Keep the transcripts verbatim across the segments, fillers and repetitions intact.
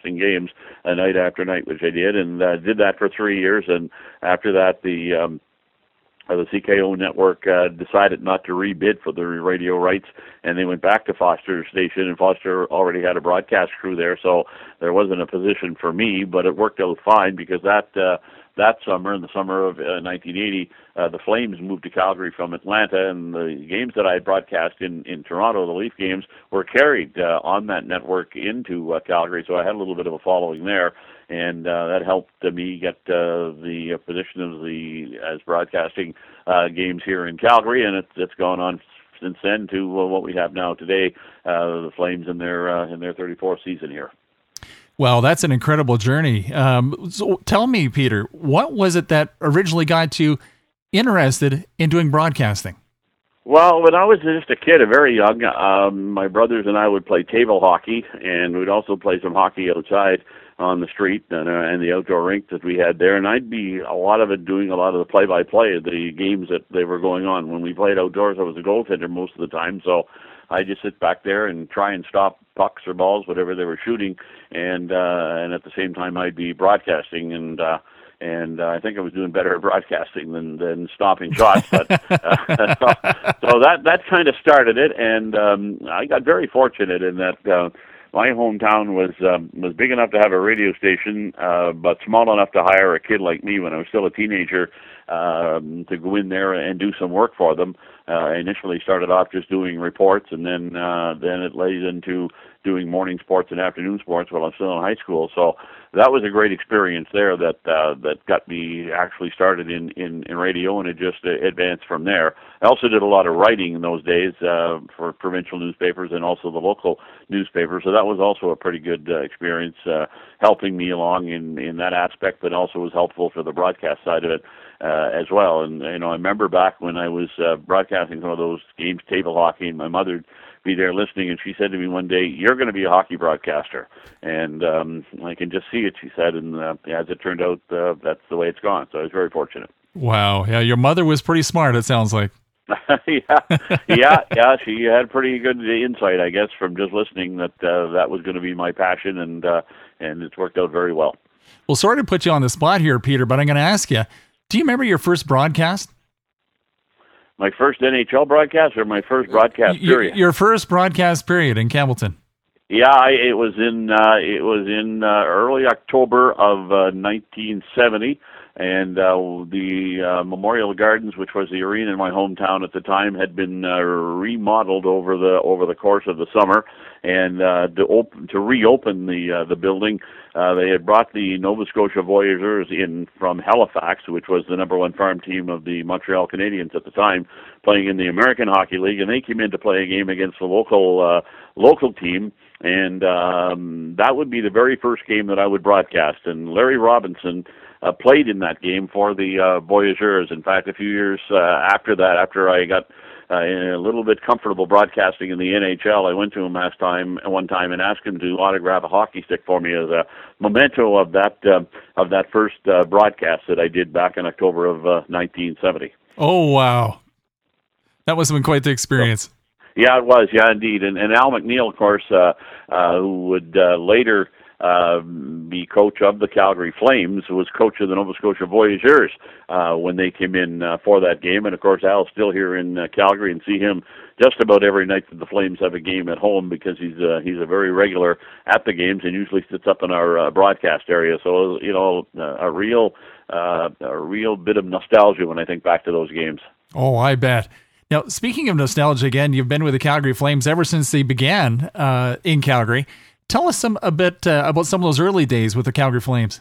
broadcasting games uh, night after night, which I did, and uh, did that for three years. And after that, the um, uh, the C K O network uh, decided not to rebid for the radio rights, and they went back to Foster Station, and Foster already had a broadcast crew there, so there wasn't a position for me, but it worked out fine because that uh, that summer, in the summer of uh, nineteen eighty, uh, the Flames moved to Calgary from Atlanta, and the games that I had broadcast in, in Toronto, the Leaf games, were carried uh, on that network into uh, Calgary, so I had a little bit of a following there, and uh, that helped uh, me get uh, the position of the as broadcasting uh, games here in Calgary, and it's, it's gone on since then to uh, what we have now today, uh, the Flames in their uh, in their thirty-fourth season here. Well, that's an incredible journey. Um, so tell me, Peter, what was it that originally got you interested in doing broadcasting? Well, when I was just a kid, a very young, um, my brothers and I would play table hockey, and we'd also play some hockey outside on the street and, uh, and the outdoor rink that we had there. And I'd be a lot of it doing a lot of the play-by-play of the games that they were going on. When we played outdoors, I was a goaltender most of the time, so I just sit back there and try and stop pucks or balls, whatever they were shooting, and uh, and at the same time I'd be broadcasting, and uh, and uh, I think I was doing better at broadcasting than, than stopping shots. But uh, so, so that that kind of started it, and um, I got very fortunate in that uh, my hometown was um, was big enough to have a radio station, uh, but small enough to hire a kid like me when I was still a teenager um, to go in there and do some work for them. Uh, I initially started off just doing reports, and then uh, then it led into doing morning sports and afternoon sports while I was still in high school. So that was a great experience there that uh, that got me actually started in, in, in radio, and it just uh, advanced from there. I also did a lot of writing in those days uh, for provincial newspapers and also the local newspapers, so that was also a pretty good uh, experience, uh, helping me along in, in that aspect, but also was helpful for the broadcast side of it. Uh, as well, and you know, I remember back when I was uh, broadcasting some of those games, table hockey, and my mother would be there listening, and she said to me one day, "You're going to be a hockey broadcaster," and um, I can just see it, she said, and uh, as it turned out, uh, that's the way it's gone. So I was very fortunate. Wow, yeah, your mother was pretty smart. It sounds like. yeah, yeah, yeah. She had pretty good insight, I guess, from just listening that uh, that was going to be my passion, and uh, and it's worked out very well. Well, sorry to put you on the spot here, Peter, but I'm going to ask you. Do you remember your first broadcast? My first N H L broadcast, or my first broadcast period? Your, your first broadcast period in Campbellton. Yeah, I, it was in uh, it was in uh, early October of uh, nineteen seventy, and uh, the uh, Memorial Gardens, which was the arena in my hometown at the time, had been uh, remodeled over the over the course of the summer, and uh, to open to reopen the uh, the building. Uh, they had brought the Nova Scotia Voyageurs in from Halifax, which was the number one farm team of the Montreal Canadiens at the time, playing in the American Hockey League, and they came in to play a game against the local uh, local team, and um, that would be the very first game that I would broadcast. And Larry Robinson uh, played in that game for the uh, Voyageurs. In fact, a few years uh, after that, after I got Uh, a little bit comfortable broadcasting in the N H L, I went to him last time, one time, and asked him to autograph a hockey stick for me as a memento of that uh, of that first uh, broadcast that I did back in October of uh, nineteen seventy. Oh wow, that must have been quite the experience. So, yeah, it was. Yeah, indeed. And, and Al McNeil, of course, uh, uh, who would uh, later uh, be coach of the Calgary Flames, was coach of the Nova Scotia Voyageurs uh, when they came in uh, for that game. And, of course, Al's still here in uh, Calgary, and see him just about every night that the Flames have a game at home, because he's uh, he's a very regular at the games and usually sits up in our uh, broadcast area. So, you know, uh, a real uh, a real bit of nostalgia when I think back to those games. Oh, I bet. Now, speaking of nostalgia, again, you've been with the Calgary Flames ever since they began uh, in Calgary. Tell us some a bit uh, about some of those early days with the Calgary Flames.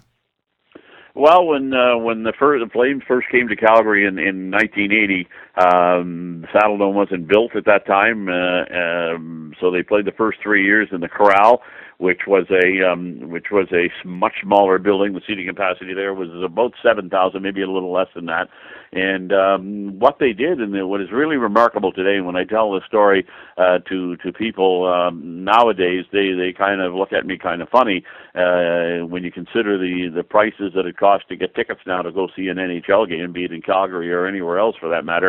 Well, when uh, when the, first, the Flames first came to Calgary in, in nineteen eighty, um, Saddledome wasn't built at that time, uh, um, so they played the first three years in the Corral, which was a um, which was a much smaller building. The seating capacity there was about seven thousand, maybe a little less than that. And um, what they did, and what is really remarkable today, when I tell the story uh, to to people um, nowadays, they, they kind of look at me kind of funny uh, when you consider the, the prices that it costs to get tickets now to go see an N H L game, be it in Calgary or anywhere else for that matter.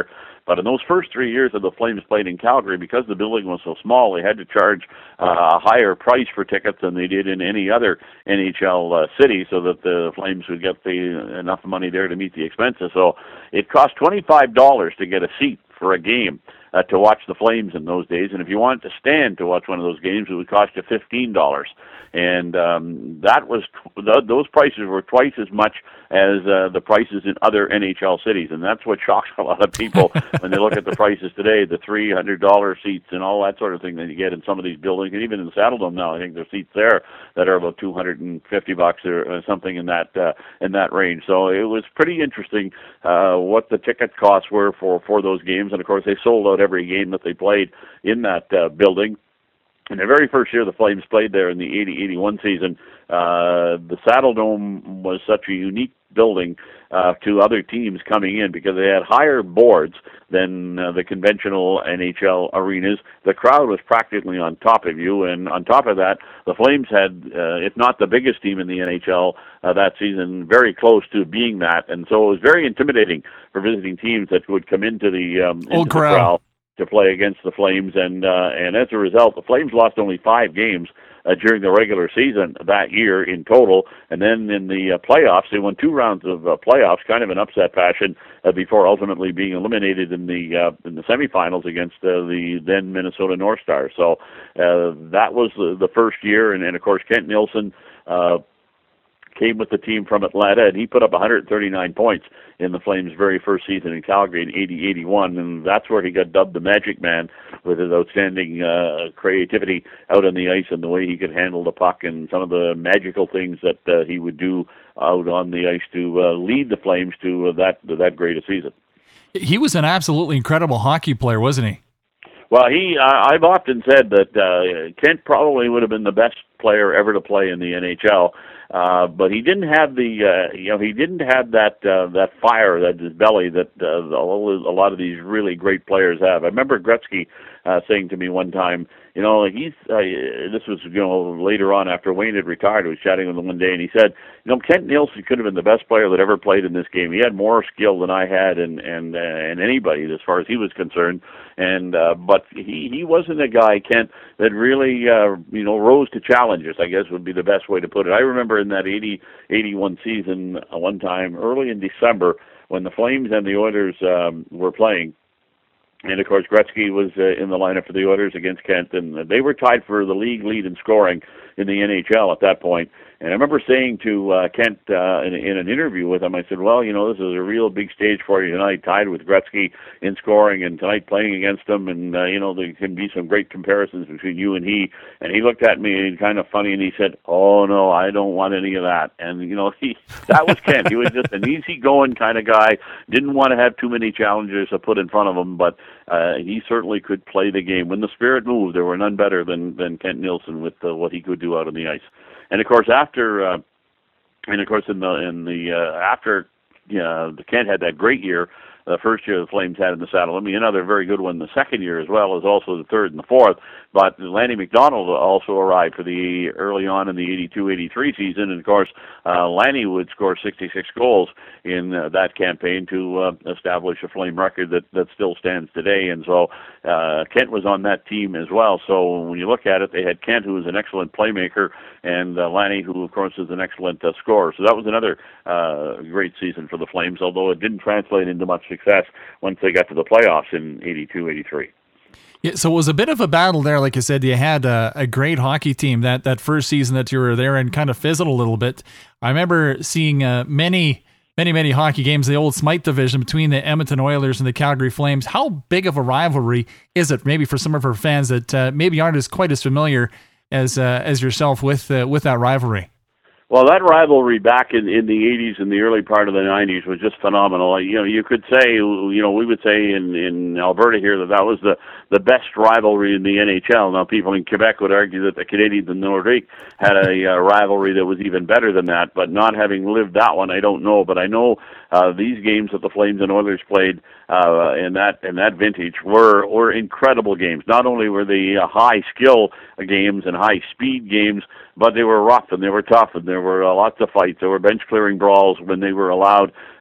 But in those first three years that the Flames played in Calgary, because the building was so small, they had to charge uh, a higher price for tickets than they did in any other N H L uh, city, so that the Flames would get the enough money there to meet the expenses. So it cost twenty-five dollars to get a seat for a game uh, to watch the Flames in those days. And if you wanted to stand to watch one of those games, it would cost you fifteen dollars. And um, that was th- those prices were twice as much as uh, the prices in other N H L cities. And that's what shocks a lot of people when they look at the prices today, the three hundred dollars seats and all that sort of thing that you get in some of these buildings. And even in the Saddledome now, I think there's seats there that are about two hundred fifty bucks or uh, something in that uh, in that range. So it was pretty interesting uh, what the ticket costs were for, for those games. And, of course, they sold out every game that they played in that uh, building. In the very first year the Flames played there in the eighty eighty-one season, uh, the Saddledome was such a unique building uh, to other teams coming in because they had higher boards than uh, the conventional N H L arenas. The crowd was practically on top of you, and on top of that, the Flames had, uh, if not the biggest team in the N H L uh, that season, very close to being that, and so it was very intimidating for visiting teams that would come into the, um, into Old the crowd. crowd to play against the Flames, and uh, and as a result, the Flames lost only five games uh, during the regular season that year in total, and then in the uh, playoffs, they won two rounds of uh, playoffs, kind of in upset fashion, uh, before ultimately being eliminated in the uh, in the semifinals against uh, the then Minnesota North Stars. So uh, that was the, the first year, and, and of course Kent Nilsson Uh, came with the team from Atlanta, and he put up one hundred thirty-nine points in the Flames' very first season in Calgary in eighty eighty-one, and that's where he got dubbed the Magic Man with his outstanding uh, creativity out on the ice and the way he could handle the puck and some of the magical things that uh, he would do out on the ice to uh, lead the Flames to uh, that to that great a season. He was an absolutely incredible hockey player, wasn't he? Well, he uh, I've often said that uh, Kent probably would have been the best player ever to play in the N H L. Uh, but he didn't have the, uh, you know, he didn't have that uh, that fire, that his belly that uh, a lot of these really great players have. I remember Gretzky uh, saying to me one time, you know, he's uh, this was you know later on after Wayne had retired. I was chatting with him one day, and he said, you know, Kent Nilsson could have been the best player that ever played in this game. He had more skill than I had, and and uh, and anybody as far as he was concerned. And uh, but he he wasn't a guy, Kent, that really uh, you know rose to challenges, I guess would be the best way to put it. I remember in that eighty eighty-one season, uh, one time early in December when the Flames and the Oilers um, were playing. And, of course, Gretzky was uh, in the lineup for the Oilers against Kent, and they were tied for the league lead in scoring in the N H L at that point. And I remember saying to uh, Kent uh, in, in an interview with him, I said, well, you know, this is a real big stage for you tonight, tied with Gretzky in scoring, and tonight playing against him, and, uh, you know, there can be some great comparisons between you and he. And he looked at me and kind of funny, and he said, oh, no, I don't want any of that. And, you know, he that was Kent. He was just an easygoing kind of guy, didn't want to have too many challenges to put in front of him, but uh, he certainly could play the game. When the spirit moved, there were none better than, than Kent Nilsson with uh, what he could do out on the ice. And of course, after, uh, and of course, in the in the uh, after, uh, the Kent had that great year. The first year the Flames had in the saddle. I mean, another very good one the second year as well, as also the third and the fourth. But Lanny McDonald also arrived for the early on in the eighty-two eighty-three season. And, of course, uh, Lanny would score sixty-six goals in uh, that campaign to uh, establish a Flame record that, that still stands today. And so uh, Kent was on that team as well. So when you look at it, they had Kent, who was an excellent playmaker, and uh, Lanny, who, of course, is an excellent uh, scorer. So that was another uh, great season for the Flames, although it didn't translate into much success once they got to the playoffs in eighty-two eighty-three. Yeah, so it was a bit of a battle there. Like you said, you had a, a great hockey team that, that first season that you were there and kind of fizzled a little bit. I remember seeing uh, many, many, many hockey games, the old Smythe division between the Edmonton Oilers and the Calgary Flames. How big of a rivalry is it maybe for some of our fans that uh, maybe aren't as quite as familiar as uh, as yourself with uh, with that rivalry? Well, that rivalry back in, in the eighties and the early part of the nineties was just phenomenal. You know, you could say, you know, we would say in, in Alberta here that that was the, the best rivalry in the N H L. Now, people in Quebec would argue that the Canadiens and Nordiques had a uh, rivalry that was even better than that, but not having lived that one, I don't know. But I know uh, these games that the Flames and Oilers played uh, in that in that vintage were were incredible games. Not only were they uh, high skill games and high speed games, but they were rough and they were tough and there were uh, lots of fights. There were bench clearing brawls when they were allowed.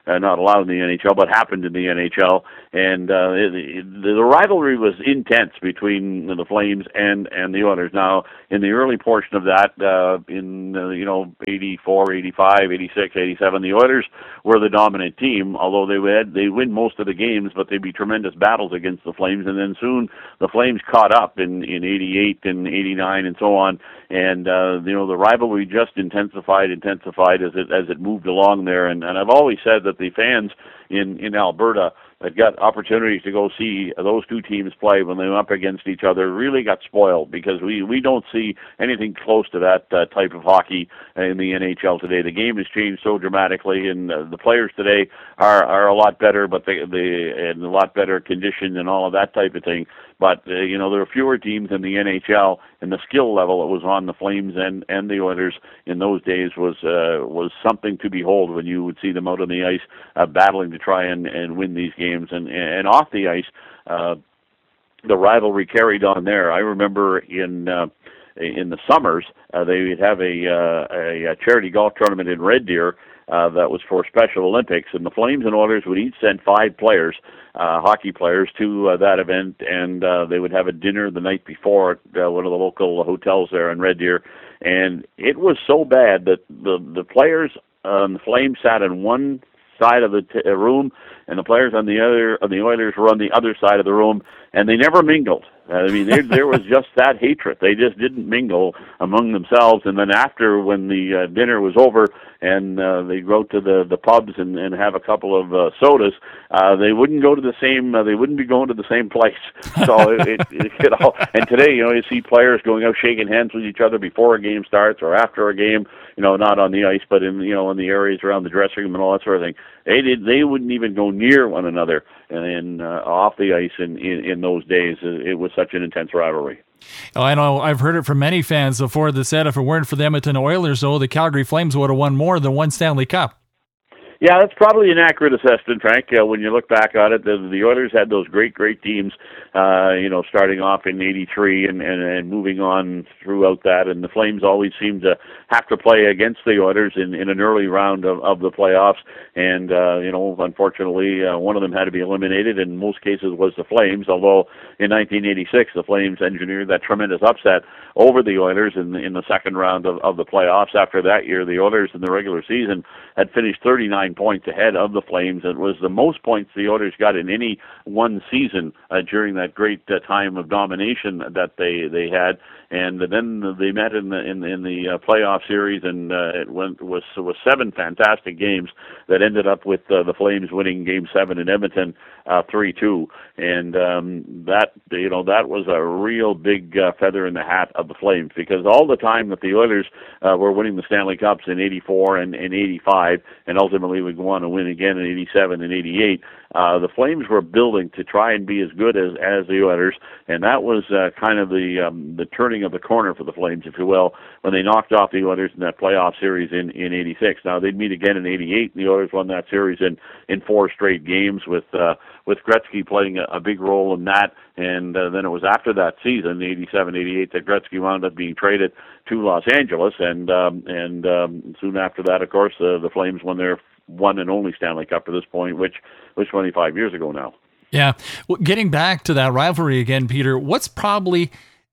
uh, not allowed in the N H L, but happened in the N H L. And uh, it, it, the rivalry was intense between the Flames and, and the Oilers. Now, in the early portion of that, uh, in uh, you know eighty-four, eighty-five, eighty-six, eighty-seven, the Oilers were the dominant team. Although they would they win most of the games, but they'd be tremendous battles against the Flames. And then soon the Flames caught up in in eighty-eight and eighty-nine and so on. And uh, you know the rivalry just intensified, intensified as it as it moved along there. And, and I've always said that the fans in in Alberta that got opportunities to go see those two teams play when they went up against each other really got spoiled, because we, we don't see anything close to that uh, type of hockey in the N H L today. The game has changed so dramatically, and uh, the players today are, are a lot better, but they, they in a lot better condition and all of that type of thing. But, uh, you know, there are fewer teams in the N H L, and the skill level that was on the Flames and, and the Oilers in those days was uh, was something to behold when you would see them out on the ice uh, battling to try and, and win these games. And, and off the ice, uh, the rivalry carried on there. I remember in uh, in the summers, uh, they would have a, uh, a, a charity golf tournament in Red Deer, Uh, that was for Special Olympics, and the Flames and Oilers would each send five players, uh, hockey players, to uh, that event, and uh, they would have a dinner the night before at uh, one of the local hotels there in Red Deer. And it was so bad that the the players on the Flames sat in one side of the t- room, and the players on the other, on the Oilers, were on the other side of the room, and they never mingled. I mean, there, there was just that hatred. They just didn't mingle among themselves. And then after, when the uh, dinner was over and uh, they go to the, the pubs and, and have a couple of uh, sodas, uh, they wouldn't go to the same. Uh, they wouldn't be going to the same place. So it, it, it, you know. And today, you know, you see players going out shaking hands with each other before a game starts or after a game. You know, not on the ice, but in you know in the areas around the dressing room and all that sort of thing. They did. They wouldn't even go near one another and uh, off the ice in, in in those days. It was such an intense rivalry. Oh, I know. I've heard it from many fans before that said if it weren't for the Edmonton Oilers, though, the Calgary Flames would have won more than one Stanley Cup. Yeah, that's probably an accurate assessment, Frank. Uh, when you look back on it, the, the Oilers had those great, great teams, uh, you know, starting off in eighty-three and, and, and moving on throughout that. And the Flames always seemed to have to play against the Oilers in, in an early round of, of the playoffs. And, uh, you know, unfortunately, uh, one of them had to be eliminated. In most cases was the Flames, although in nineteen eighty-six, the Flames engineered that tremendous upset over the Oilers in the, in the second round of, of the playoffs. After that year, the Oilers in the regular season had finished thirty-nine points ahead of the Flames. It was the most points the Oilers got in any one season uh, during that great uh, time of domination that they, they had. And then they met in the in, in the uh, playoff series, and uh, it went was was seven fantastic games that ended up with uh, the Flames winning Game Seven in Edmonton, uh, three two. And um, that you know that was a real big uh, feather in the hat of the Flames, because all the time that the Oilers uh, were winning the Stanley Cups in eighty-four and, and eighty-five, and ultimately would go on to win again in eighty-seven and eighty-eight, uh, the Flames were building to try and be as good as as the Oilers, and that was uh, kind of the um, the turning of the corner for the Flames, if you will, when they knocked off the Oilers in that playoff series in, in eighty-six. Now, they'd meet again in eighty-eight, and the Oilers won that series in, in four straight games with uh, with Gretzky playing a, a big role in that. And uh, then it was after that season, eighty-seven eighty-eight, that Gretzky wound up being traded to Los Angeles. And um, and um, soon after that, of course, uh, the Flames won their one and only Stanley Cup to this point, which was twenty-five years ago now. Yeah. Well, getting back to that rivalry again, Peter, what's probably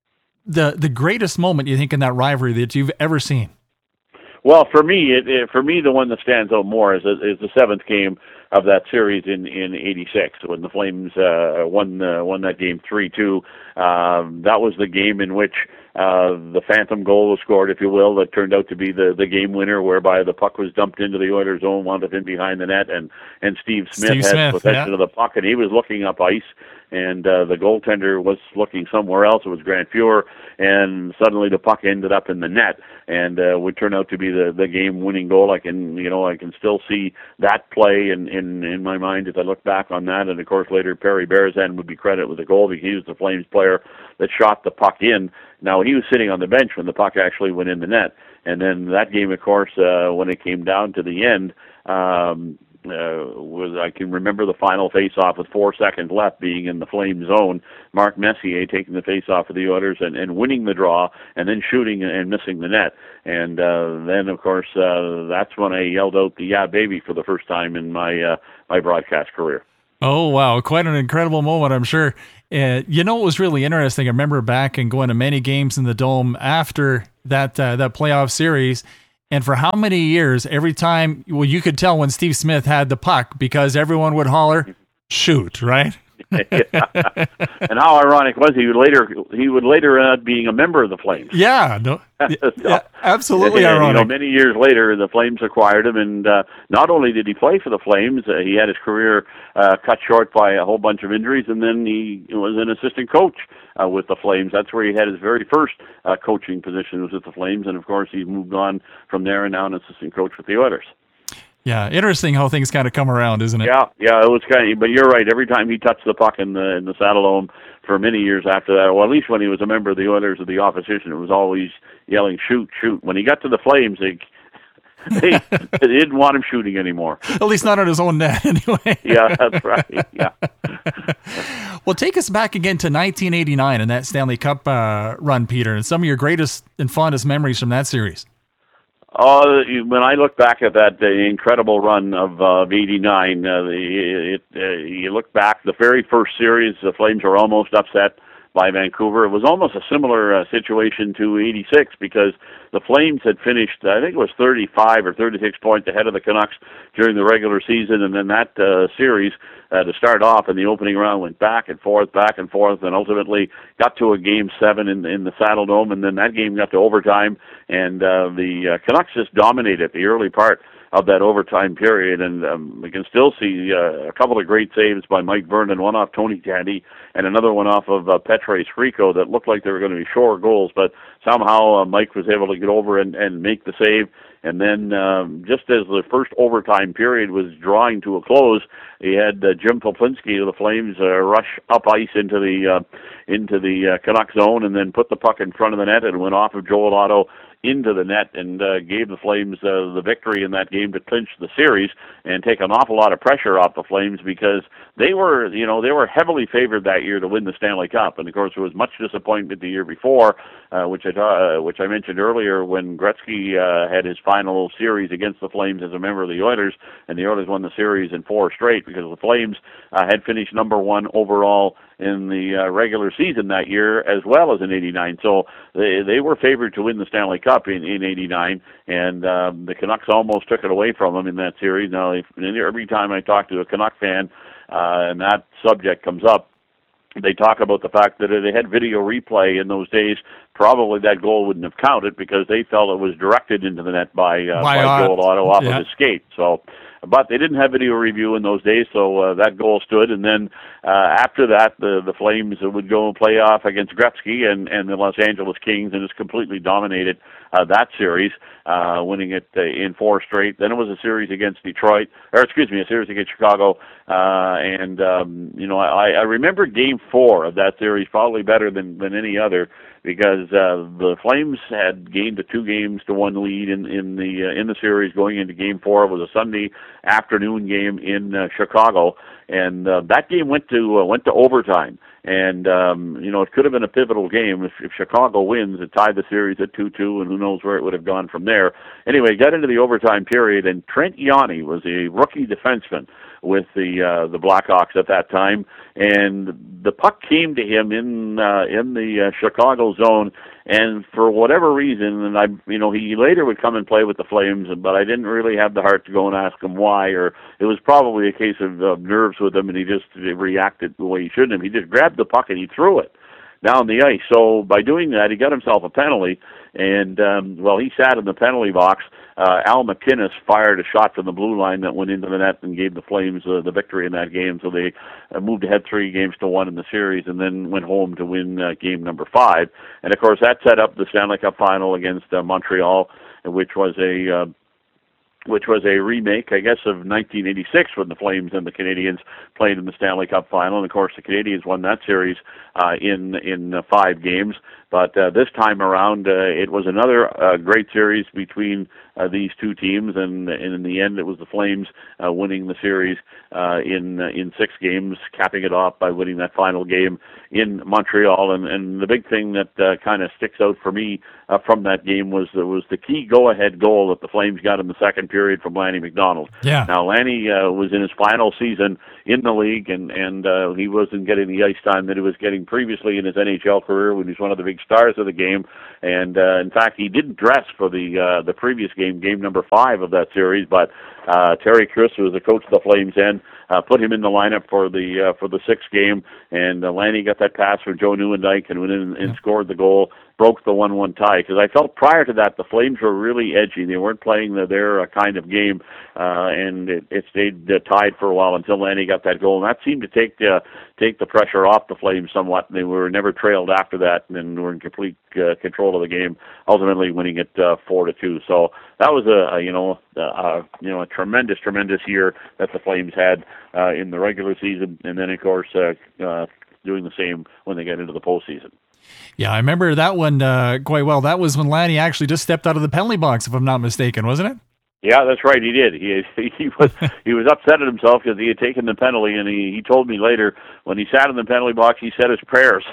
the the greatest moment you think in that rivalry that you've ever seen? Well, for me, it, it, for me, the one that stands out more is, is the seventh game of that series in in eighty-six, when the Flames uh, won uh, won that game three two. Um, that was the game in which uh, the phantom goal was scored, if you will, that turned out to be the, the game winner, whereby the puck was dumped into the Oilers' zone, wound up in behind the net, and and Steve Smith Steve had Smith, possession yeah. of the puck, and he was looking up ice. And uh, the goaltender was looking somewhere else. It was Grant Fuhr, and suddenly the puck ended up in the net, and uh, would turn out to be the, the game-winning goal. I can, you know, I can still see that play in, in, in my mind as I look back on that. And of course, later Perry Berezan would be credited with the goal, because he was the Flames player that shot the puck in. Now, he was sitting on the bench when the puck actually went in the net. And then that game, of course, uh, when it came down to the end, um, uh, was I can remember the final face-off with four seconds left, being in the Flames zone. Mark Messier taking the face-off for the Oilers and, and winning the draw, and then shooting and missing the net. And uh, then, of course, uh, that's when I yelled out the "Yeah, baby" for the first time in my uh, my broadcast career. Oh, wow. Quite an incredible moment, I'm sure. Uh, you know, it was really interesting. I remember back and going to many games in the Dome after that uh, that playoff series. And for how many years, every time, well, you could tell when Steve Smith had the puck because everyone would holler, "Shoot," right? Yeah. And how ironic was he would later he would later end up being a member of the Flames. Yeah, no, so, yeah, absolutely and, ironic. You know, many years later, the Flames acquired him, and uh, not only did he play for the Flames, uh, he had his career uh, cut short by a whole bunch of injuries, and then he was an assistant coach uh, with the Flames. That's where he had his very first uh, coaching position, was with the Flames, and of course he moved on from there and now an assistant coach with the Oilers. Yeah, interesting how things kind of come around, isn't it? Yeah, yeah, it was kind of, but you're right. Every time he touched the puck in the in the Saddledome for many years after that, well, at least when he was a member of the Oilers or the opposition, it was always yelling, "Shoot, shoot." When he got to the Flames, they they, they didn't want him shooting anymore. At least not on his own net, anyway. Yeah, that's right. Yeah. Well, take us back again to nineteen eighty-nine and that Stanley Cup uh, run, Peter, and some of your greatest and fondest memories from that series. Uh, when I look back at that uh, incredible run of uh, eighty-nine, uh, the, it, uh, you look back, the very first series, the Flames were almost upset by Vancouver. It was almost a similar uh, situation to eighty-six because the Flames had finished, I think it was thirty-five or thirty-six points ahead of the Canucks during the regular season, and then that uh, series, uh, to start off in the opening round, went back and forth, back and forth, and ultimately got to a game seven in, in the Saddledome, and then that game got to overtime, and uh, the uh, Canucks just dominated the early part of that overtime period, and um, we can still see uh, a couple of great saves by Mike Vernon, one off Tony Tandy, and another one off of uh, Petre Srico that looked like they were going to be sure goals, but somehow uh, Mike was able to get over and, and make the save. And then um, just as the first overtime period was drawing to a close, he had uh, Jim Poplinski of the Flames uh, rush up ice into the uh, into the uh, Canuck zone and then put the puck in front of the net and went off of Joel Otto into the net and uh, gave the Flames uh, the victory in that game to clinch the series and take an awful lot of pressure off the Flames because they were, you know, they were heavily favored that year to win the Stanley Cup. And of course, there was much disappointment the year before, uh, which I uh, which I mentioned earlier when Gretzky uh, had his final series against the Flames as a member of the Oilers, and the Oilers won the series in four straight because the Flames uh, had finished number one overall in the uh, regular season that year as well as in eighty-nine. So they they were favored to win the Stanley Cup in, in eighty-nine, and um, the Canucks almost took it away from them in that series. Now, if, every time I talk to a Canuck fan uh, and that subject comes up, they talk about the fact that if they had video replay in those days, probably that goal wouldn't have counted because they felt it was directed into the net by, uh, by, by Joel Otto off yeah. of his skate. So, but they didn't have video review in those days, so uh, that goal stood. And then uh, after that, the the Flames would go and play off against Gretzky and, and the Los Angeles Kings, and just completely dominated uh, that series, uh, winning it uh, in four straight. Then it was a series against Detroit, or excuse me, a series against Chicago. Uh, and um, you know, I, I remember Game Four of that series probably better than than any other, because uh, the Flames had gained a two games to one lead in in the uh, in the series going into Game Four. It was a Sunday afternoon game in uh, Chicago, and uh, that game went to uh, went to overtime. And um, you know, it could have been a pivotal game if, if Chicago wins. It tied the series at two two, and who knows where it would have gone from there. Anyway, got into the overtime period, and Trent Yawney was a rookie defenseman with the uh, the Blackhawks at that time, and the puck came to him in uh, in the uh, Chicago zone, and for whatever reason, and I, you know, he later would come and play with the Flames, but I didn't really have the heart to go and ask him why, or it was probably a case of uh, nerves with him, and he just reacted the way he shouldn't have. He just grabbed the puck and he threw it down the ice. So by doing that, he got himself a penalty, and um, well, he sat in the penalty box. Uh, Al McInnes fired a shot from the blue line that went into the net and gave the Flames uh, the victory in that game. So they uh, moved ahead three games to one in the series, and then went home to win uh, game number five. And of course, that set up the Stanley Cup final against uh, Montreal, which was a uh, which was a remake, I guess, of nineteen eighty-six when the Flames and the Canadiens played in the Stanley Cup final. And of course, the Canadiens won that series uh, in in uh, five games. But uh, this time around, uh, it was another uh, great series between uh, these two teams, and, and in the end, it was the Flames uh, winning the series uh, in uh, in six games, capping it off by winning that final game in Montreal. And, and the big thing that uh, kind of sticks out for me uh, from that game was uh, was the key go-ahead goal that the Flames got in the second period from Lanny McDonald. Yeah. Now, Lanny uh, was in his final season in the league, and and uh, he wasn't getting the ice time that he was getting previously in his N H L career when he was one of the big stars of the game. And uh, in fact, he didn't dress for the uh, the previous game, game number five of that series. But uh, Terry Chris, who was the coach of the Flames then, uh, put him in the lineup for the uh, for the sixth game. And uh, Lanny got that pass from Joe Nieuwendyk and went in and yeah. scored the goal, broke the one one tie. Because I felt prior to that the Flames were really edgy. They weren't playing the, their uh, kind of game, uh, and it, it stayed uh, tied for a while until Lanny got that goal. And that seemed to take uh, take the pressure off the Flames somewhat. They were never trailed after that, and were in complete uh, control of the game, ultimately winning it uh, four to two. So that was a, a you know a, you know a tremendous tremendous year that the Flames had uh, in the regular season, and then of course uh, uh, doing the same when they get into the postseason. Yeah, I remember that one uh, quite well. That was when Lanny actually just stepped out of the penalty box, if I'm not mistaken, wasn't it? Yeah, that's right. He did. He he was he was upset at himself because he had taken the penalty, and he, he told me later when he sat in the penalty box, he said his prayers,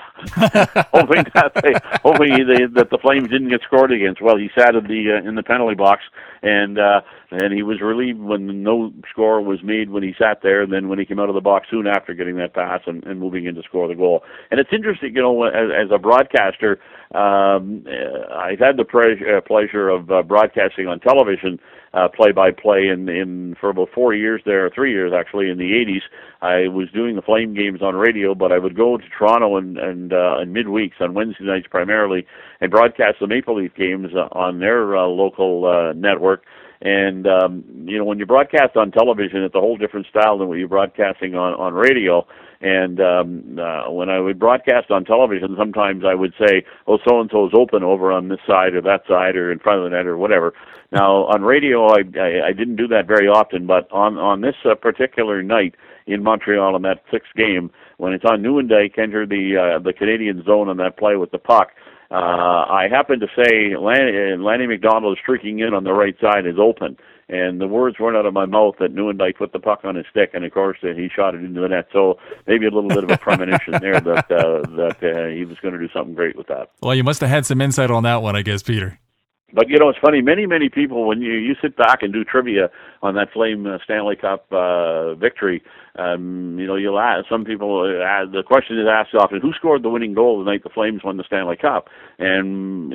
hoping that they, hoping they, that the Flames didn't get scored against. Well, he sat in the uh, in the penalty box, and uh, and he was relieved when no score was made when he sat there, and then when he came out of the box soon after getting that pass and, and moving in to score the goal. And it's interesting, you know, as, as a broadcaster, um, I've had the pre- uh, pleasure of uh, broadcasting on television. Uh, play-by-play, in, in for about four years there, three years actually, in the eighties. I was doing the Flame games on radio, but I would go to Toronto and and, uh, and midweeks on Wednesday nights primarily and broadcast the Maple Leaf games uh, on their uh, local uh, network. And, um, you know, when you broadcast on television, it's a whole different style than what you're broadcasting on, on radio. And um, uh, when I would broadcast on television, sometimes I would say, oh, so-and-so is open over on this side or that side or in front of the net or whatever. Now, on radio, I, I, I didn't do that very often, but on, on this uh, particular night in Montreal in that sixth game, when it's on Nieuwendyk enter the uh, the Canadian zone on that play with the puck, uh, I happened to say Lanny, Lanny McDonald is streaking in on the right side is open. And the words weren't out of my mouth that Nieuwendyk put the puck on his stick, and of course uh, he shot it into the net. So maybe a little bit of a premonition there that uh, that uh, he was going to do something great with that. Well, you must have had some insight on that one, I guess, Peter. But, you know, it's funny, many, many people, when you, you sit back and do trivia on that Flame uh, Stanley Cup uh, victory, um, you know, you'll ask, some people, uh, the question is asked often, who scored the winning goal the night the Flames won the Stanley Cup? And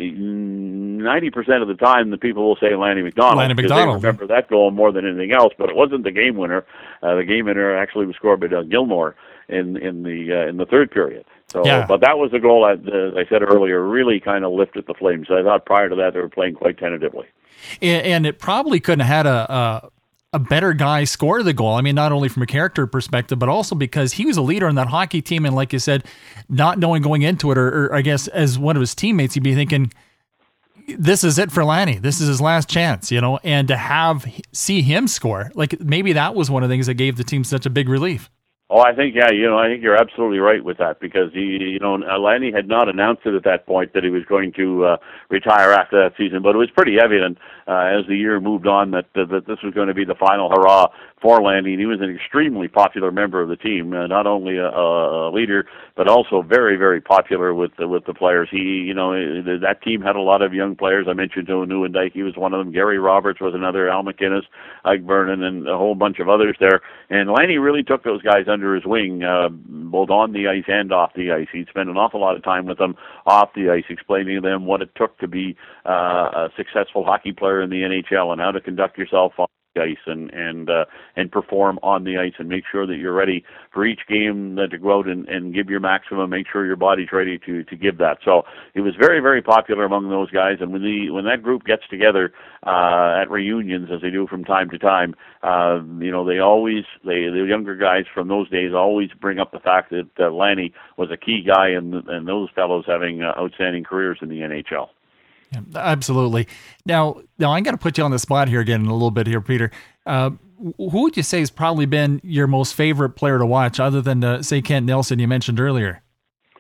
ninety percent of the time, the people will say Lanny McDonald. Lanny McDonald. They remember that goal more than anything else, but it wasn't the game winner. Uh, the game winner actually was scored by Doug Gilmour in, in, the, uh, in the third period. So, yeah. But that was a goal, that, uh, I said earlier, really kind of lifted the Flames. I thought prior to that they were playing quite tentatively. And, and it probably couldn't have had a, a a better guy score the goal. I mean, not only from a character perspective, but also because he was a leader in that hockey team. And like you said, not knowing going into it, or, or I guess as one of his teammates, you'd be thinking, this is it for Lanny. This is his last chance, you know, and to have see him score, like maybe that was one of the things that gave the team such a big relief. Oh, I think, yeah, you know, I think you're absolutely right with that because, he, you know, Lanny had not announced it at that point that he was going to uh, retire after that season, but it was pretty evident uh, as the year moved on that, uh, that this was going to be the final hurrah for Lanny, and he was an extremely popular member of the team, uh, not only a, a leader, but also very, very popular with the, with the players. He, you know, that team had a lot of young players. I mentioned Joe Nieuwendyk, he was one of them. Gary Roberts was another, Al McInnes, Ike Vernon, and a whole bunch of others there. And Lanny really took those guys under his wing, uh, both on the ice and off the ice. He'd spend an awful lot of time with them off the ice, explaining to them what it took to be uh, a successful hockey player in the N H L and how to conduct yourself on the ice and and uh, and perform on the ice and make sure that you're ready for each game uh, to go out and, and give your maximum, make sure your body's ready to, to give that. So it was very, very popular among those guys, and when the when that group gets together uh, at reunions, as they do from time to time, uh, you know, they always, they the younger guys from those days always bring up the fact that uh, Lanny was a key guy and, and those fellows having uh, outstanding careers in the N H L. Yeah, absolutely. Now, now I'm going to put you on the spot here again in a little bit here, Peter. Uh, who would you say has probably been your most favorite player to watch, other than uh, say Kent Nilsson you mentioned earlier?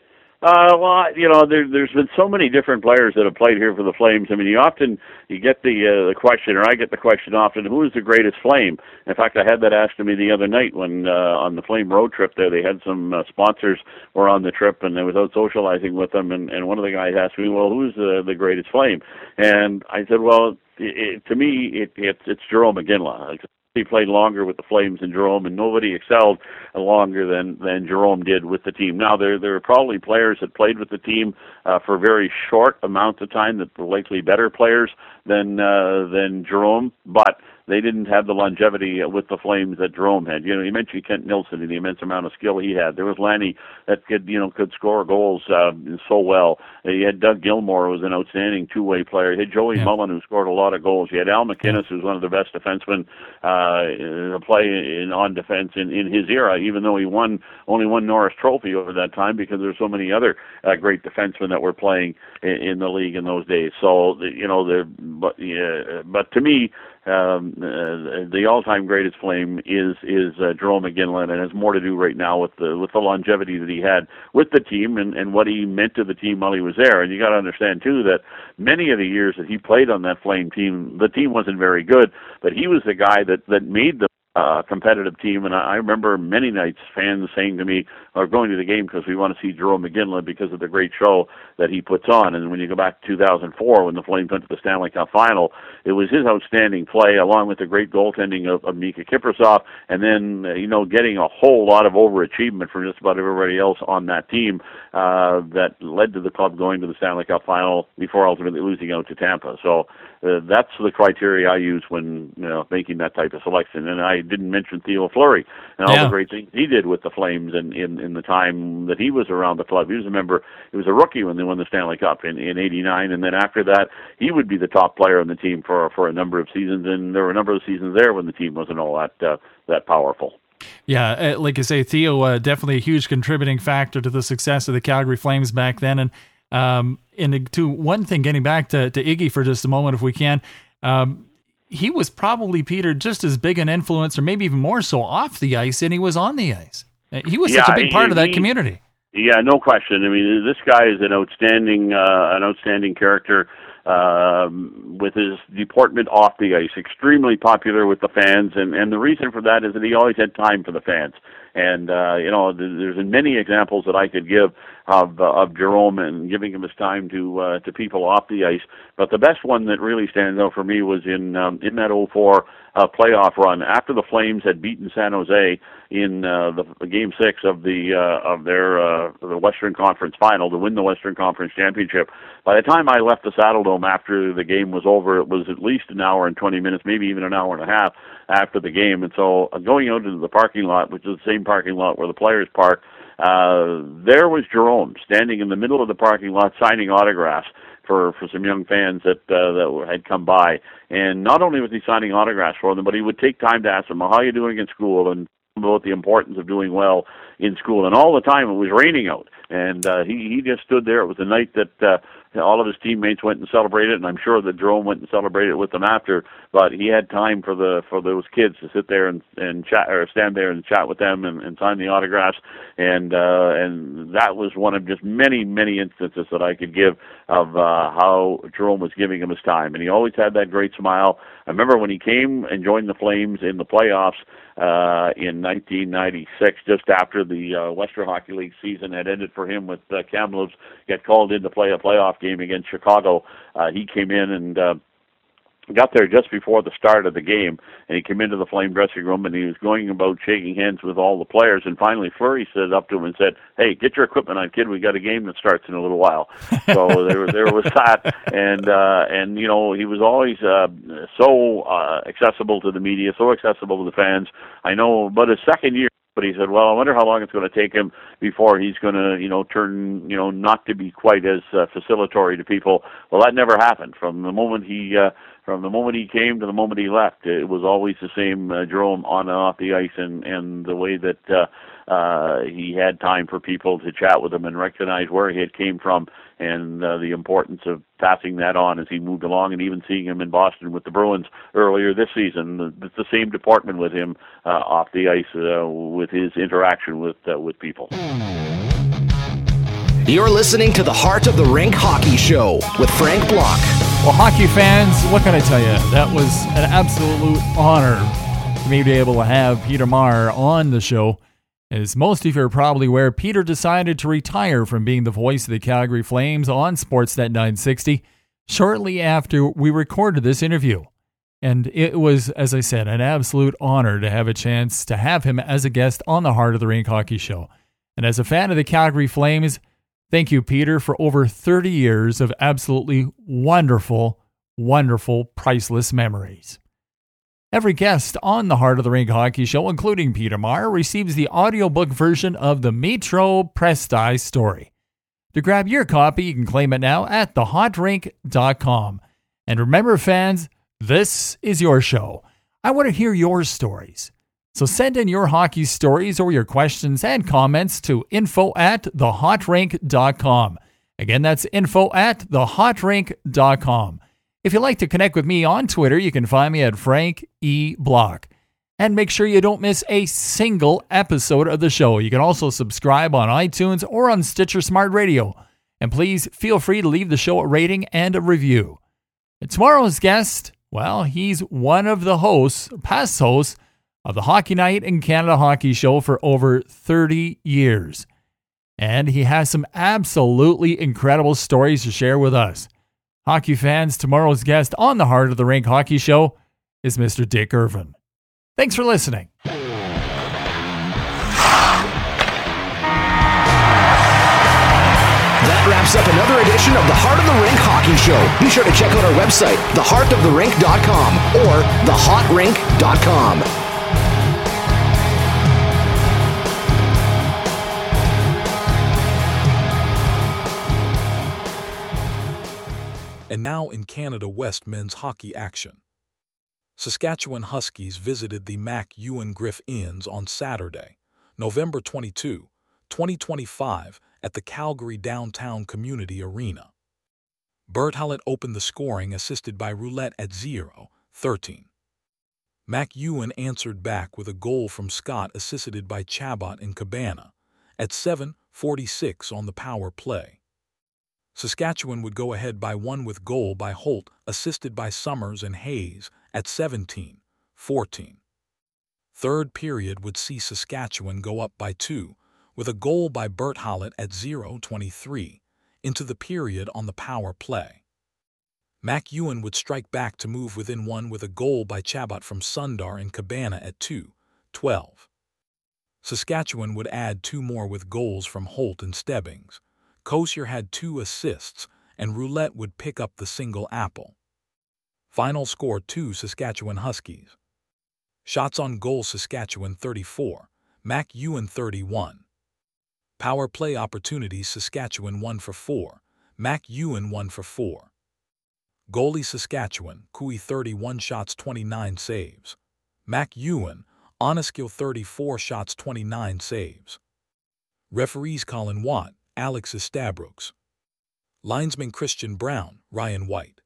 Uh, well, you know, there, there's been so many different players that have played here for the Flames. I mean, you often you get the uh, the question, or I get the question often, who is the greatest Flame? In fact, I had that asked to me the other night when uh, on the Flame road trip there, they had some uh, sponsors were on the trip, and I was out socializing with them, and, and one of the guys asked me, well, who's the, the greatest Flame? And I said, well, it, it, to me, it, it, it's Jarome Iginla. He played longer with the Flames than Jarome, and nobody excelled longer than than Jarome did with the team. Now, there there are probably players that played with the team uh, for very short amounts of time that were likely better players than uh, than Jarome, but they didn't have the longevity with the Flames that Jarome had. You know, you mentioned Kent Nilsson and the immense amount of skill he had. There was Lanny that could, you know, could score goals uh, so well. You had Doug Gilmour, who was an outstanding two-way player. You had Joey yeah. Mullen, who scored a lot of goals. You had Al McInnes, who's one of the best defensemen uh, to play in, on defense in, in his era, even though he won only one Norris Trophy over that time because there were so many other uh, great defensemen that were playing in, in the league in those days. So, you know, the but yeah, but to me, Um, uh, the all-time greatest Flame is is uh, Jarome Iginla, and it has more to do right now with the with the longevity that he had with the team and, and what he meant to the team while he was there. And you got to understand too that many of the years that he played on that Flame team, the team wasn't very good, but he was the guy that that made the uh, competitive team. And I, I remember many nights fans saying to me, or going to the game because we want to see Jarome Iginla because of the great show that he puts on. And when you go back to two thousand four, when the Flames went to the Stanley Cup final, it was his outstanding play along with the great goaltending of, of Mika Kiprusoff, and then, uh, you know, getting a whole lot of overachievement from just about everybody else on that team uh, that led to the club going to the Stanley Cup final before ultimately losing out to Tampa. So uh, that's the criteria I use when, you know, making that type of selection. And I didn't mention Theo Fleury and all yeah. the great things he did with the Flames in, in, in the time that he was around the club. He was a member, he was a rookie when they won the Stanley Cup in, in eighty-nine, and then after that, he would be the top player on the team for, for a number of seasons, and there were a number of seasons there when the team wasn't all that, uh, that powerful. Yeah, uh, like I say, Theo, uh, definitely a huge contributing factor to the success of the Calgary Flames back then. And um, and to one thing, getting back to, to Iggy for just a moment, if we can, um, he was probably, Peter, just as big an influence, or maybe even more so, off the ice than he was on the ice. He was yeah, such a big part he, of that he, community. Yeah, no question. I mean, this guy is an outstanding, uh, an outstanding character. Um, with his deportment off the ice, extremely popular with the fans, and, and the reason for that is that he always had time for the fans. And, uh, you know, there's many examples that I could give of uh, of Jarome and giving him his time to uh, to people off the ice. But the best one that really stands out for me was in um, in that oh four uh, playoff run after the Flames had beaten San Jose in uh, the, the Game Six of the uh, of their uh, the Western Conference Final to win the Western Conference Championship. By the time I left the Saddledome after the game was over, it was at least an hour and twenty minutes, maybe even an hour and a half after the game. And so uh, going out into the parking lot, which is the same parking lot where the players park, uh, there was Jarome standing in the middle of the parking lot signing autographs for, for some young fans that uh, that had come by. And not only was he signing autographs for them, but he would take time to ask them, well, how are you doing in school? And about the importance of doing well in school. And all the time it was raining out. And uh, he, he just stood there. It was the night that uh, all of his teammates went and celebrated, and I'm sure that Jarome went and celebrated with them after. But he had time for the for those kids to sit there and, and chat, or stand there and chat with them and, and sign the autographs. And uh, and that was one of just many, many instances that I could give of uh, how Jarome was giving him his time. And he always had that great smile. I remember when he came and joined the Flames in the playoffs uh, in nineteen ninety-six, just after the uh, Western Hockey League season had ended for him with uh, Kamloops, get called in to play a playoff game against Chicago. Uh, he came in and uh, got there just before the start of the game, and he came into the Flame dressing room, and he was going about shaking hands with all the players, and finally Fleury stood up to him and said, "Hey, get your equipment on, kid. We got a game that starts in a little while." So there, there was that, and uh, and you know, he was always uh, so uh, accessible to the media, so accessible to the fans. I know, but his second year. But he said, well, I wonder how long it's going to take him before he's going to, you know, turn, you know, not to be quite as uh, facilitatory to people. Well, that never happened. From the moment he, uh, from the moment he came to the moment he left, it was always the same uh, Jarome on and off the ice, and, and the way that uh, uh, he had time for people to chat with him and recognize where he had came from, and uh, the importance of passing that on as he moved along, and even seeing him in Boston with the Bruins earlier this season. It's the same department with him uh, off the ice uh, with his interaction with uh, with people. You're listening to the Heart of the Rink Hockey Show with Frank Block. Well, hockey fans, what can I tell you? That was an absolute honor for me to be able to have Peter Maher on the show. As most of you are probably aware, Peter decided to retire from being the voice of the Calgary Flames on Sportsnet nine sixty shortly after we recorded this interview. And it was, as I said, an absolute honor to have a chance to have him as a guest on the Heart of the Rink Hockey Show. And as a fan of the Calgary Flames, thank you, Peter, for over thirty years of absolutely wonderful, wonderful, priceless memories. Every guest on the Heart of the Rink Hockey Show, including Peter Maher, receives the audiobook version of the Metro Presti story. To grab your copy, you can claim it now at the hot rink dot com. And remember, fans, this is your show. I want to hear your stories. So send in your hockey stories or your questions and comments to info at the hot rink dot com. Again, that's info at the hot rink dot com. If you'd like to connect with me on Twitter, you can find me at Frank E. Block. And make sure you don't miss a single episode of the show. You can also subscribe on iTunes or on Stitcher Smart Radio. And please feel free to leave the show a rating and a review. And tomorrow's guest, well, he's one of the hosts, past hosts, of the Hockey Night in Canada Hockey Show for over thirty years. And he has some absolutely incredible stories to share with us. Hockey fans, tomorrow's guest on the Heart of the Rink Hockey Show is Mister Dick Irvin. Thanks for listening. That wraps up another edition of the Heart of the Rink Hockey Show. Be sure to check out our website, the heart of the rink dot com or the hot rink dot com. And now in Canada West men's hockey action. Saskatchewan Huskies visited the Mac Ewan Griff Inns on Saturday, November twenty-second, twenty twenty-five, at the Calgary Downtown Community Arena. Bert Hallett opened the scoring, assisted by Roulette at zero thirteen. Mac Ewan answered back with a goal from Scott, assisted by Chabot and Cabana, at seven forty-six on the power play. Saskatchewan would go ahead by one with goal by Holt, assisted by Summers and Hayes, at seventeen fourteen. Third period would see Saskatchewan go up by two, with a goal by Bert Hallett at zero twenty-three, into the period on the power play. Mac Ewan would strike back to move within one with a goal by Chabot from Sundar and Cabana at two twelve. Saskatchewan would add two more with goals from Holt and Stebbings. Kosier had two assists, and Roulette would pick up the single apple. Final score two Saskatchewan Huskies. Shots on goal Saskatchewan thirty-four, Mac Ewan thirty-one. Power play opportunities Saskatchewan one for four, Mac Ewan one for four. Goalie Saskatchewan, Cooey thirty-one shots twenty-nine saves. Mac Ewan, Oneskill thirty-four shots twenty-nine saves. Referees Colin Watt, Alex Estabrooks. Linesman Christian Brown, Ryan White.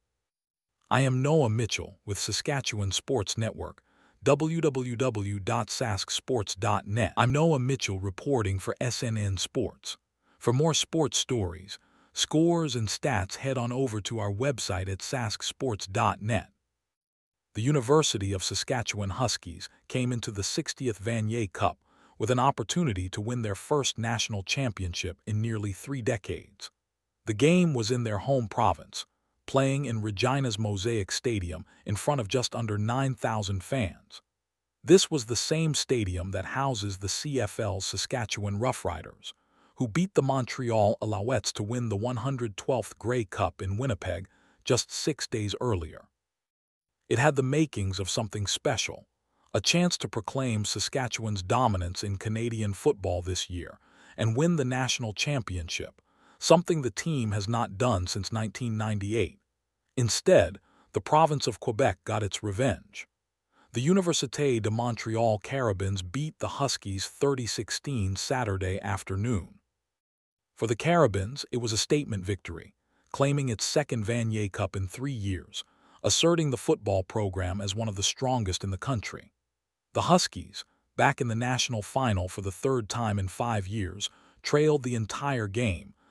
I am Noah Mitchell with Saskatchewan Sports Network, w w w dot sask sports dot net. I'm Noah Mitchell reporting for S N N Sports. For more sports stories, scores, and stats, head on over to our website at sask sports dot net. The University of Saskatchewan Huskies came into the sixtieth Vanier Cup with an opportunity to win their first national championship in nearly three decades. The game was in their home province, playing in Regina's Mosaic Stadium in front of just under nine thousand fans. This was the same stadium that houses the C F L's Saskatchewan Roughriders, who beat the Montreal Alouettes to win the one hundred twelfth Grey Cup in Winnipeg just six days earlier. It had the makings of something special, a chance to proclaim Saskatchewan's dominance in Canadian football this year and win the national championship, something the team has not done since nineteen ninety-eight. Instead, the province of Quebec got its revenge. The Université de Montréal Carabins beat the Huskies thirty sixteen Saturday afternoon. For the Carabins, it was a statement victory, claiming its second Vanier Cup in three years, asserting the football program as one of the strongest in the country. The Huskies, back in the national final for the third time in five years, trailed the entire game,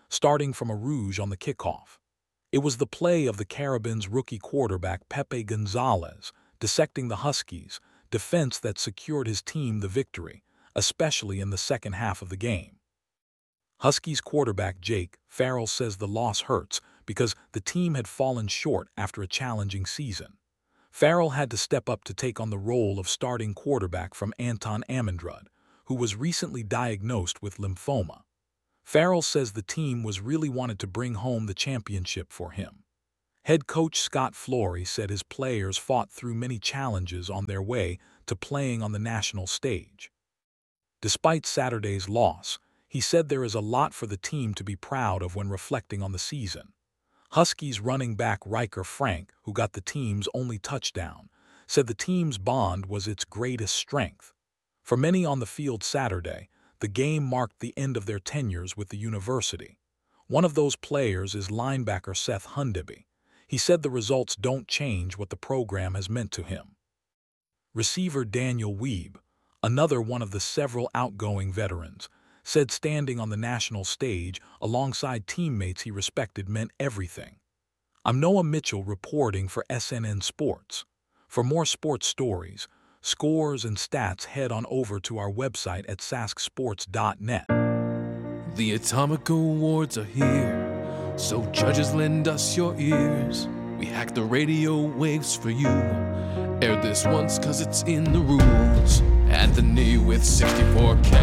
starting from a rouge on the kickoff. It was the play of the Carabins' rookie quarterback Pepe Gonzalez dissecting the Huskies' defense that secured his team the victory, especially in the second half of the game. Huskies quarterback Jake Farrell says the loss hurts because the team had fallen short after a challenging season. Farrell had to step up to take on the role of starting quarterback from Anton Ammondrad, who was recently diagnosed with lymphoma. Farrell says the team was really wanted to bring home the championship for him. Head coach Scott Flory said his players fought through many challenges on their way to playing on the national stage. Despite Saturday's loss, he said there is a lot for the team to be proud of when reflecting on the season. Huskies running back Riker Frank, who got the team's only touchdown, said the team's bond was its greatest strength. For many on the field Saturday, the game marked the end of their tenures with the university. One of those players is linebacker Seth Hundeby. He said the results don't change what the program has meant to him. Receiver Daniel Weeb, another one of the several outgoing veterans, said standing on the national stage alongside teammates he respected meant everything. I'm Noah Mitchell reporting for S N N Sports. For more sports stories, scores, and stats, head on over to our website at sask sports dot net. The Atomic Awards are here, so judges lend us your ears. We hack the radio waves for you. Air this once cause it's in the rules. Anthony with sixty-four K